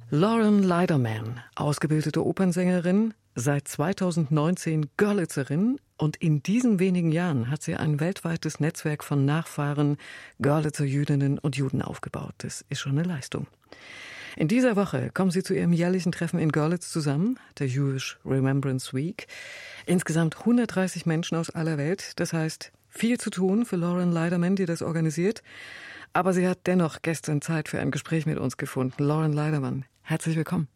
Lauren Leiderman, ausgebildete Opernsängerin, seit 2019 Görlitzerin, und in diesen wenigen Jahren hat sie ein weltweites Netzwerk von Nachfahren Görlitzer Jüdinnen und Juden aufgebaut. Das ist schon eine Leistung. In dieser Woche kommen sie zu ihrem jährlichen Treffen in Görlitz zusammen, der Jewish Remembrance Week. Insgesamt 130 Menschen aus aller Welt. Das heißt, viel zu tun für Lauren Leiderman, die das organisiert. Aber sie hat dennoch gestern Zeit für ein Gespräch mit uns gefunden. Lauren Leiderman, herzlich willkommen.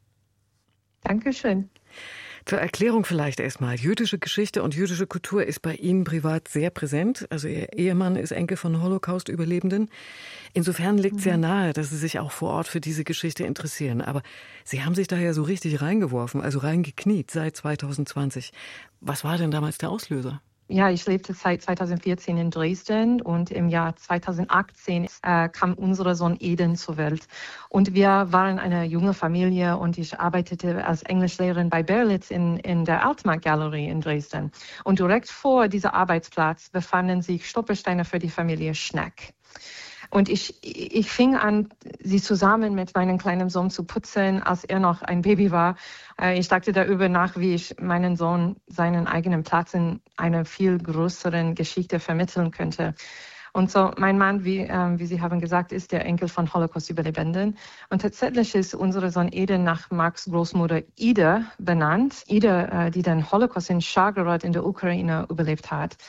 Dankeschön. Zur Erklärung vielleicht erstmal. Jüdische Geschichte und jüdische Kultur ist bei Ihnen privat sehr präsent. Also Ihr Ehemann ist Enkel von Holocaust-Überlebenden. Insofern liegt es sehr nahe, dass Sie sich auch vor Ort für diese Geschichte interessieren. Aber Sie haben sich da ja so richtig reingeworfen, also reingekniet seit 2020. Was war denn damals der Auslöser? Ja, ich lebte seit 2014 in Dresden und im Jahr 2018 kam unser Sohn Eden zur Welt. Und wir waren eine junge Familie und ich arbeitete als Englischlehrerin bei Berlitz in der Altmarkt-Galerie in Dresden. Und direkt vor diesem Arbeitsplatz befanden sich Stolpersteine für die Familie Schneck. Und ich fing an, sie zusammen mit meinem kleinen Sohn zu putzen, als er noch ein Baby war. Ich dachte darüber nach, wie ich meinen Sohn seinen eigenen Platz in einer viel größeren Geschichte vermitteln könnte. Und so, mein Mann, wie Sie haben gesagt, ist der Enkel von Holocaust-Überlebenden. Und tatsächlich ist unser Sohn Eden nach Marks Großmutter Ida benannt. Ida, die den Holocaust in Schargorod in der Ukraine überlebt hat.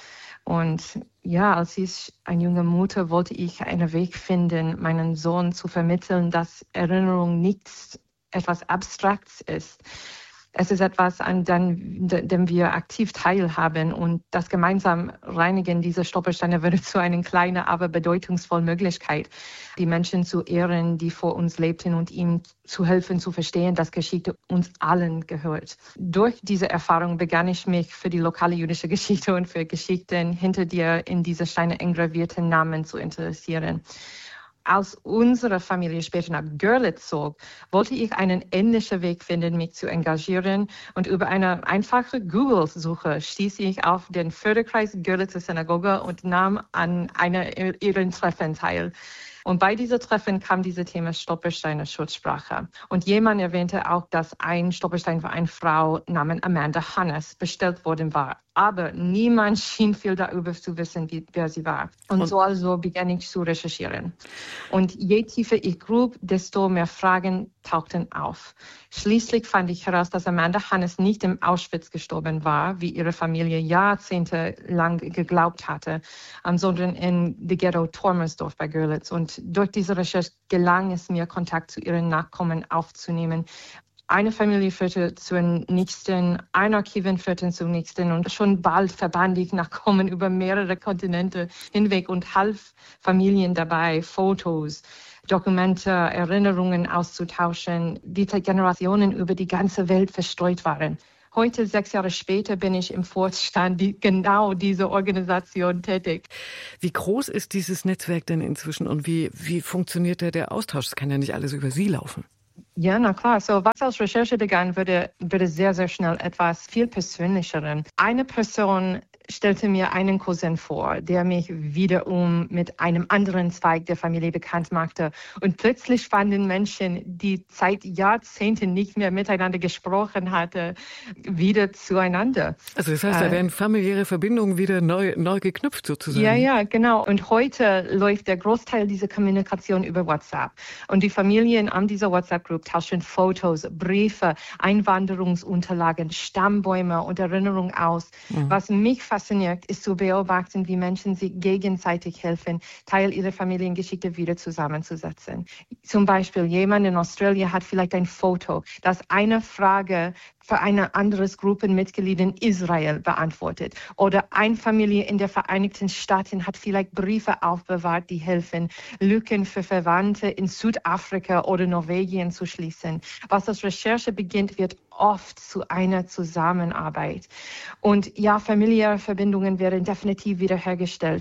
Und ja, als ich eine junge Mutter wollte ich einen Weg finden, meinen Sohn zu vermitteln, dass Erinnerung nichts etwas Abstraktes ist. Es ist etwas, an dem wir aktiv teilhaben, und das gemeinsam Reinigen dieser Stolpersteine würde zu einer kleinen, aber bedeutungsvollen Möglichkeit, die Menschen zu ehren, die vor uns lebten, und ihnen zu helfen, zu verstehen, dass Geschichte uns allen gehört. Durch diese Erfahrung begann ich mich für die lokale jüdische Geschichte und für Geschichten hinter der in diese Steine engravierten Namen zu interessieren. Als unsere Familie später nach Görlitz zog, wollte ich einen ähnlichen Weg finden, mich zu engagieren. Und über eine einfache Google-Suche stieß ich auf den Förderkreis Görlitzer Synagoge und nahm an ihren Treffen teil. Und bei diesem Treffen kam dieses Thema Stolpersteine Schutzsprache. Und jemand erwähnte auch, dass ein Stolperstein für eine Frau namens Amanda Hannes bestellt worden war. Aber niemand schien viel darüber zu wissen, wer sie war. Und so also begann ich zu recherchieren. Und je tiefer ich grub, desto mehr Fragen tauchten auf. Schließlich fand ich heraus, dass Amanda Hannes nicht im Auschwitz gestorben war, wie ihre Familie jahrzehntelang geglaubt hatte, sondern in der Ghetto Tormersdorf bei Görlitz. Und durch diese Recherche gelang es mir, Kontakt zu ihren Nachkommen aufzunehmen. Eine Familie führte zur nächsten, ein Archivin führte zur nächsten, und schon bald verband ich Nachkommen über mehrere Kontinente hinweg und half Familien dabei, Fotos, Dokumente, Erinnerungen auszutauschen, die seit Generationen über die ganze Welt verstreut waren. Heute, 6 Jahre später, bin ich im Vorstand genau dieser Organisation tätig. Wie groß ist dieses Netzwerk denn inzwischen und wie funktioniert der Austausch? Es kann ja nicht alles über Sie laufen. Ja, na klar. So, was als Recherche begann, wurde sehr, sehr schnell etwas viel Persönlicheren. Eine Person stellte mir einen Cousin vor, der mich wiederum mit einem anderen Zweig der Familie bekannt machte. Und plötzlich fanden Menschen, die seit Jahrzehnten nicht mehr miteinander gesprochen hatten, wieder zueinander. Also das heißt, da werden familiäre Verbindungen wieder neu geknüpft sozusagen. Ja, genau. Und heute läuft der Großteil dieser Kommunikation über WhatsApp. Und die Familien an dieser WhatsApp-Group tauschen Fotos, Briefe, Einwanderungsunterlagen, Stammbäume und Erinnerungen aus. Was mich fasziniert, ist zu beobachten, wie Menschen sich gegenseitig helfen, Teil ihrer Familiengeschichte wieder zusammenzusetzen. Zum Beispiel, jemand in Australien hat vielleicht ein Foto, das eine Frage für ein anderes Gruppenmitglied in Israel beantwortet. Oder eine Familie in der Vereinigten Staaten hat vielleicht Briefe aufbewahrt, die helfen, Lücken für Verwandte in Südafrika oder Norwegen zu schließen. Was als Recherche beginnt, wird oft zu einer Zusammenarbeit. Und ja, familiäre Verbindungen werden definitiv wiederhergestellt.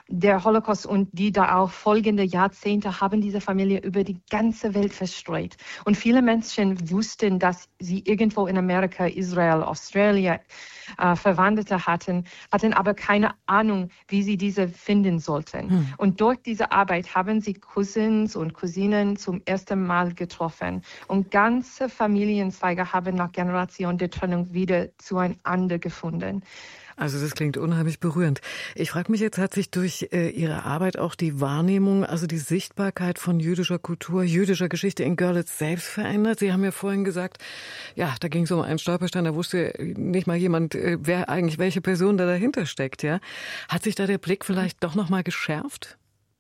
Der Holocaust und die darauf folgenden Jahrzehnte haben diese Familie über die ganze Welt verstreut. Und viele Menschen wussten, dass sie irgendwo in Amerika, Israel, Australien Verwandte hatten aber keine Ahnung, wie sie diese finden sollten. Und durch diese Arbeit haben sie Cousins und Cousinen zum ersten Mal getroffen. Und ganze Familienzweige haben nach Generationen der Trennung wieder zueinander gefunden. Also das klingt unheimlich berührend. Ich frage mich jetzt, hat sich durch Ihre Arbeit auch die Wahrnehmung, also die Sichtbarkeit von jüdischer Kultur, jüdischer Geschichte in Görlitz selbst verändert? Sie haben ja vorhin gesagt, ja, da ging es um einen Stolperstein, da wusste nicht mal jemand, wer eigentlich welche Person da dahinter steckt. Ja, hat sich da der Blick vielleicht doch noch mal geschärft?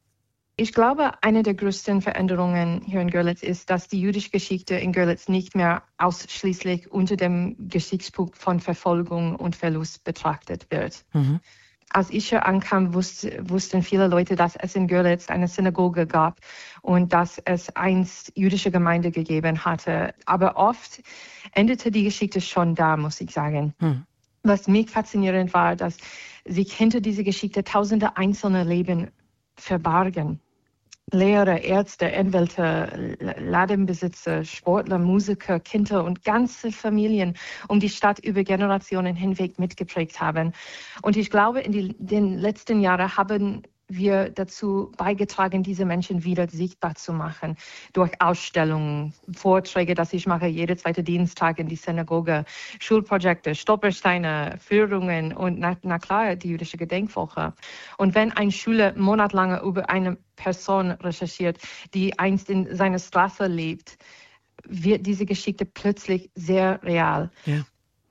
Ich glaube, eine der größten Veränderungen hier in Görlitz ist, dass die jüdische Geschichte in Görlitz nicht mehr ausschließlich unter dem Gesichtspunkt von Verfolgung und Verlust betrachtet wird. Als ich hier ankam, wussten viele Leute, dass es in Görlitz eine Synagoge gab und dass es einst jüdische Gemeinde gegeben hatte. Aber oft endete die Geschichte schon da, muss ich sagen. Was mich faszinierend war, dass sich hinter dieser Geschichte tausende einzelne Leben verbargen. Lehrer, Ärzte, Anwälte, Ladenbesitzer, Sportler, Musiker, Kinder und ganze Familien um die Stadt über Generationen hinweg mitgeprägt haben. Und ich glaube, in den letzten Jahren haben wir dazu beigetragen, diese Menschen wieder sichtbar zu machen. Durch Ausstellungen, Vorträge, das ich mache jeden zweiten Dienstag in die Synagoge, Schulprojekte, Stolpersteine, Führungen und na klar, die jüdische Gedenkwoche. Und wenn ein Schüler monatelang über eine Person recherchiert, die einst in seiner Straße lebt, wird diese Geschichte plötzlich sehr real. Ja.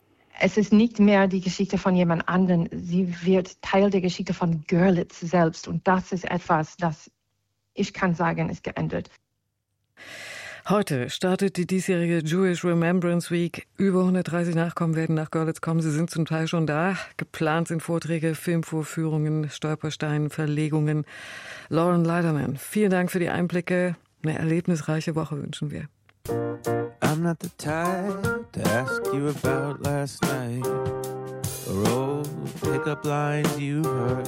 Es ist nicht mehr die Geschichte von jemand anderem, sie wird Teil der Geschichte von Görlitz selbst. Und das ist etwas, das ich kann sagen, ist geändert. Heute startet die diesjährige Jewish Remembrance Week. Über 130 Nachkommen werden nach Görlitz kommen. Sie sind zum Teil schon da. Geplant sind Vorträge, Filmvorführungen, Stolpersteine, Verlegungen. Lauren Leiderman, vielen Dank für die Einblicke. Eine erlebnisreiche Woche wünschen wir. I'm not the type to ask you about last night or old pickup lines you heard.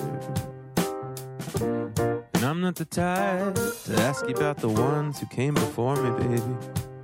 And I'm not the type to ask you about the ones who came before me, baby.